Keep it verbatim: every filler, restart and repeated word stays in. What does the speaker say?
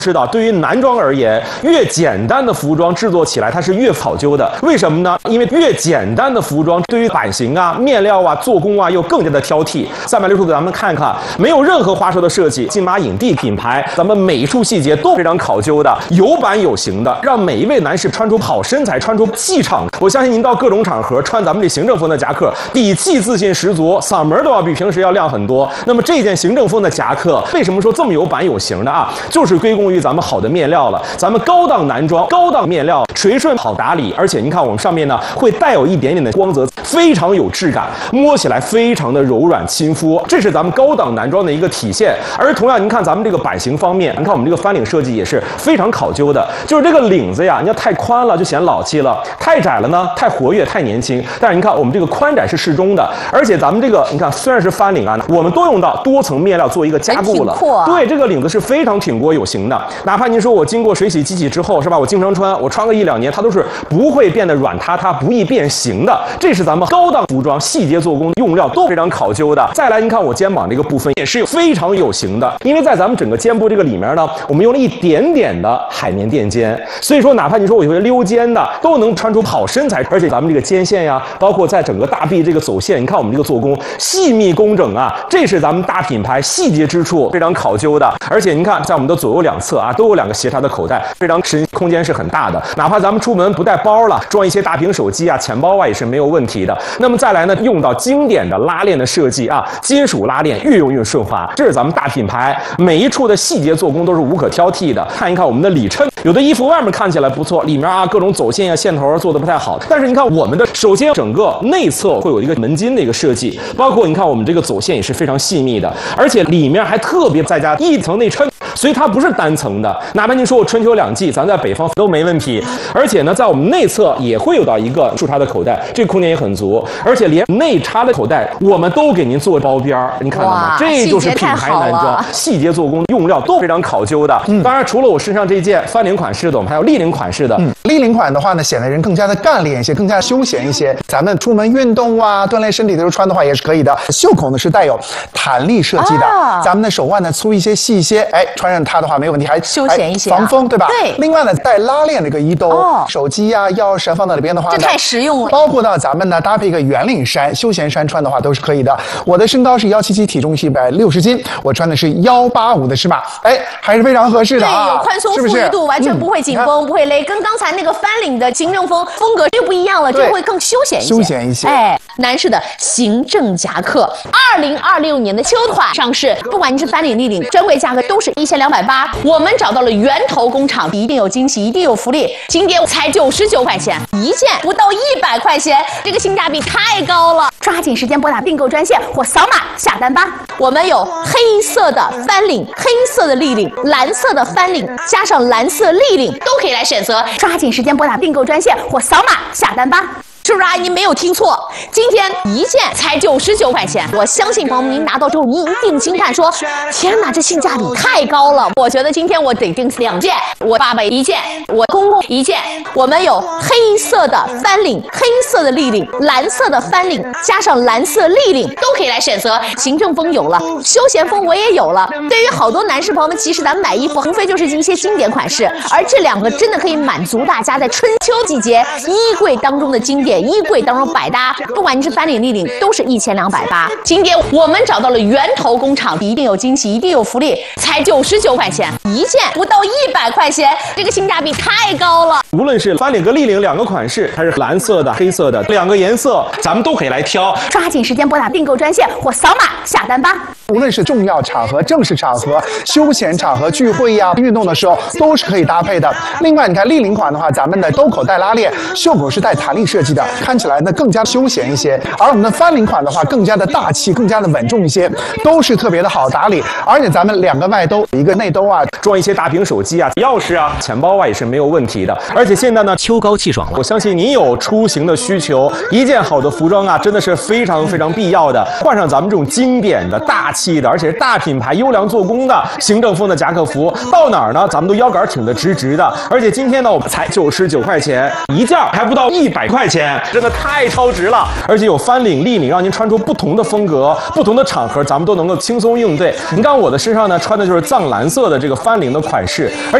知道，对于男装而言，越简单的服装制作起来它是越考究的。为什么呢？因为越简单的服装对于版型啊、面料啊、做工啊又更加的挑剔。三百六十度，咱们看看，没有任何花哨的设计，金马影帝品牌，咱们每一处细节都非常考究的，有版有型的，让每一位男士穿出好身材，穿出气场。我相信您到各种场合穿咱们这行政风的夹克，底气自信十足，嗓门都要比平时要亮很多。那么这件行政风的夹克，为什么说这么有版有型的啊？就是归功于咱们好的面料了。咱们高档男装、高档面料，垂顺好打理，而且您看我们上面呢会带有一点点的光泽，非常有质感，摸起来非常的柔软亲肤，这是咱们高档男装的一个体现。而同样，您看咱们这个版型方面，您看我们这个翻领设计也是非常考究的，就是这个领子呀，你要太宽了就显老气了，太窄了呢太活跃太年轻。但是您看我们这个宽窄是适中的，而且咱们这个你看虽然是翻领啊，我们都用到多层面料做一个加固了， 啊、 对，这个领子是非常挺过有型的。哪怕您说我经过水洗机洗之后是吧，我经常穿，我穿个一两年，它都是不会变得软塌塌，不易变形的。这是咱们高档服装细节做工用料都非常考究的。再来，您看我肩膀这个部分也是非常有型的，因为在咱们整个肩部这个里面呢，我们用了一点点的海绵垫肩，所以说哪怕你说我有些溜肩的，都能穿出好身材。而且咱们这个肩线呀，包括在整个大臂这个走线，你看我们这个做工细密工整啊，这是咱们大品牌细节之处非常考究的。而且您看，在我们的左右两侧啊，都有两个斜插的口袋，非常实，空间是很大的。哪怕咱们出门不带包了，装一些大屏手机啊、钱包啊，也是没有问题的。那么再来呢，用到经典的拉链的设计啊，金属拉链越用越顺滑，这是咱们大品牌每一处的细节做工都是无可挑剔的。看一看我们的里衬，有的衣服外面看起来不错，里面啊各种走线啊、线头做的不太好，但是你看我们的，首先整个内侧会有一个门襟的一个设计，包括你看我们这个走线也是非常细密的，而且里面还特别再加一层内衬。所以它不是单层的，哪怕您说我春秋两季，咱在北方都没问题。而且呢，在我们内侧也会有到一个竖插的口袋，这个空间也很足，而且连内插的口袋我们都给您做包边儿，你看到吗？这就是品牌男装，细节做工用料都非常考究的。嗯，当然除了我身上这件翻领款式的，我们还有立领款式的。 嗯，立领款的话呢，显得人更加的干练一些，更加休闲一些。咱们出门运动啊，锻炼身体的时候穿的话也是可以的。袖口呢是带有弹力设计的，啊、咱们的手腕呢粗一些、细一些，哎，穿上它的话没有问题，还休闲一些、啊， 防风，对吧？ 对。 另外呢，带拉链的一个衣兜，哦、手机呀、啊、钥匙放到里边的话， 这太实用了。 包括到咱们呢搭配一个圆领衫、休闲衫穿的话都是可以的。我的身高是幺七七，体重是一百六十斤，我穿的是幺八五的尺码，哎，还是非常合适的啊。 对，有宽松富裕度，完全不会紧绷、嗯，不会勒，跟刚才那个翻领的行政风风格就不一样了，这会更休闲一些。 休闲一些。 哎，男士的行政夹克，二零二六年的秋款上市，不管你是翻领、立领，专柜价格都是一千两百八。我们找到了源头工厂，一定有惊喜，一定有福利。经典才九十九块钱一件，不到一百块钱，这个性价比太高了。抓紧时间拨打订购专线或扫码下单吧。我们有黑色的翻领、黑色的立领、蓝色的翻领，加上蓝色立领都可以来选择。抓紧时间拨打订购专线或扫码下单吧。是不是啊？你没有听错，今天一件才九十九块钱。我相信朋友们，您拿到之后，您一定惊叹说：“天哪，这性价比太高了！”我觉得今天我得订两件，我爸爸一件，我公公一件。我们有黑色的翻领、黑色的立领、蓝色的翻领，加上蓝色立领都可以来选择。行政风有了，休闲风我也有了。对于好多男士朋友们，其实咱们买衣服无非就是一些经典款式，而这两个真的可以满足大家在春秋季节衣柜当中的经典。衣柜当中百搭，不管你是翻领、立领，都是一千两百八。今天我们找到了源头工厂，一定有惊喜，一定有福利，才九十九块钱一件，不到一百块钱，这个性价比太高了。 无论是翻领和立领两个款式，还是蓝色的、黑色的两个颜色，咱们都可以来挑。 抓紧时间拨打订购专线或扫码下单吧。 无论是重要场合、正式场合、休闲场合、聚会呀、运动的时候，都是可以搭配的。另外，你看立领款的话，咱们的兜口带拉链，袖口是带弹力设计的，看起来呢更加休闲一些。而我们的翻领款的话，更加的大气，更加的稳重一些，都是特别的好打理。而且咱们两个外兜，一个内兜啊， 装一些大屏手机啊、钥匙啊、钱包啊也是没有问题的。而且现在呢，秋高气爽了，我相信您有出行的需求，一件好的服装啊，真的是非常非常必要的。换上咱们这种经典的大气的，而且是大品牌优良做工的行政风的夹克服，到哪儿呢，咱们都腰杆挺得直直的。而且今天呢，我们才九十九块钱一件，还不到一百块钱，真的太超值了。而且有翻领、立领，让您穿出不同的风格、不同的场合，咱们都能够轻松应对。你看我的身上呢，穿的就是藏蓝色的这个翻三零的款式，而